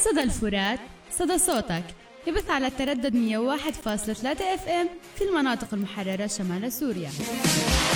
صدى الفرات، صدى صوتك، يبث على التردد 101.3 FM في المناطق المحررة شمال سوريا.